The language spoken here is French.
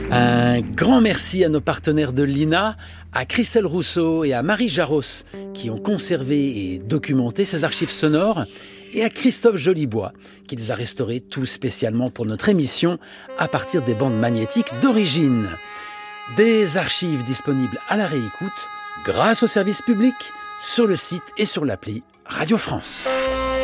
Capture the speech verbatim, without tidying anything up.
Un grand merci à nos partenaires de l'I N A, à Christelle Rousseau et à Marie Jaros qui ont conservé et documenté ces archives sonores, et à Christophe Jolibois qui les a restaurées tout spécialement pour notre émission à partir des bandes magnétiques d'origine. Des archives disponibles à la réécoute grâce au service public sur le site et sur l'appli Radio France.